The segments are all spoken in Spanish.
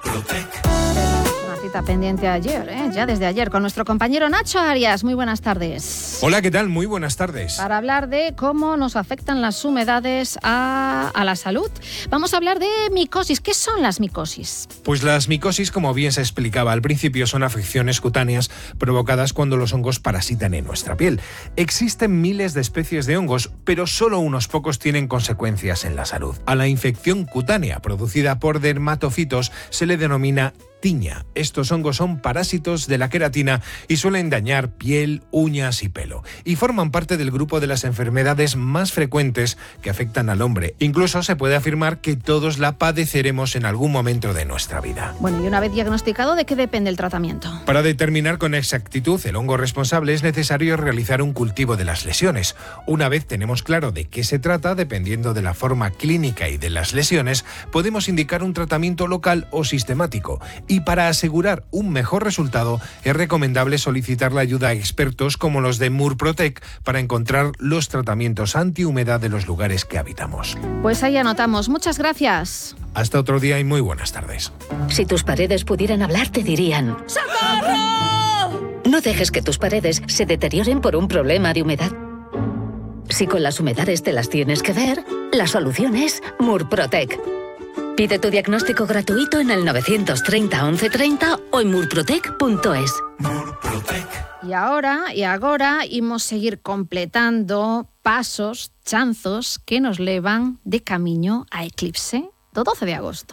Una cita pendiente ayer, ya desde ayer, con nuestro compañero Nacho Arias. Muy buenas tardes. Hola, ¿qué tal? Muy buenas tardes. Para hablar de cómo nos afectan las humedades a la salud, vamos a hablar de micosis. ¿Qué son las micosis? Pues las micosis, como bien se explicaba al principio, son afecciones cutáneas provocadas cuando los hongos parasitan en nuestra piel. Existen miles de especies de hongos, pero solo unos pocos tienen consecuencias en la salud. A la infección cutánea producida por dermatofitos se le denomina tiña. Estos hongos son parásitos de la queratina y suelen dañar piel, uñas y pelo. Y forman parte del grupo de las enfermedades más frecuentes que afectan al hombre. Incluso se puede afirmar que todos la padeceremos en algún momento de nuestra vida. Bueno, y una vez diagnosticado, ¿de qué depende el tratamiento? Para determinar con exactitud el hongo responsable es necesario realizar un cultivo de las lesiones. Una vez tenemos claro de qué se trata, dependiendo de la forma clínica y de las lesiones, podemos indicar un tratamiento local o sistemático. Y para asegurar un mejor resultado, es recomendable solicitar la ayuda a expertos como los de Murprotec para encontrar los tratamientos antihumedad de los lugares que habitamos. Pues ahí anotamos. Muchas gracias. Hasta otro día y muy buenas tardes. Si tus paredes pudieran hablar, te dirían: ¡socorro! No dejes que tus paredes se deterioren por un problema de humedad. Si con las humedades te las tienes que ver, la solución es Murprotec. Pide tu diagnóstico gratuito en el 930 1130 o en murprotec.es. Y agora imos seguir completando pasos, chanzos que nos levan de camiño a Eclipse do 12 de agosto.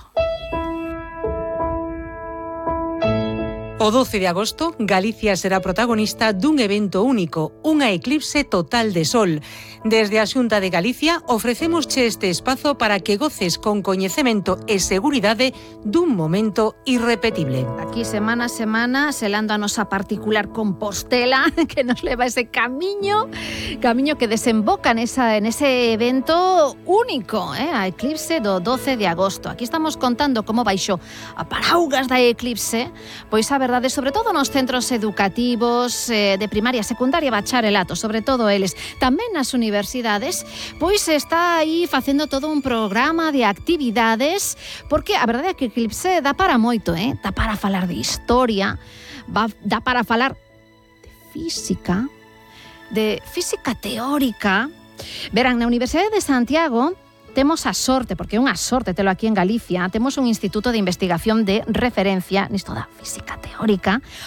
O 12 de agosto, Galicia será protagonista dun evento único, unha eclipse total de sol. Desde a Xunta de Galicia ofrecémosche este espazo para que goces con coñecemento e seguridade dun momento irrepetible. Aquí semana a semana selando a nosa particular Compostela que nos leva ese camiño que desemboca nese evento único, a eclipse do 12 de agosto. Aquí estamos contando como baixo a paraugas da eclipse, pois a verdade, sobre todo nos centros educativos de primaria, secundaria, bacharelato, sobre todo eles, tamén nas universidades, pois está aí facendo todo un programa de actividades, porque a verdade é que Eclipse dá para moito, dá para falar de historia, dá para falar de física teórica. Verán, na Universidade de Santiago temos a sorte, porque é unha sorte telo aquí en Galicia, temos un instituto de investigación de referencia nisto da física teórica,